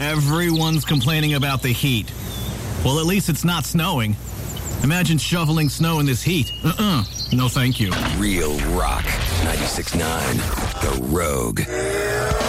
Everyone's complaining about the heat. Well, at least it's not snowing. Imagine shoveling snow in this heat. No, thank you. Real Rock 96.9, The Rogue.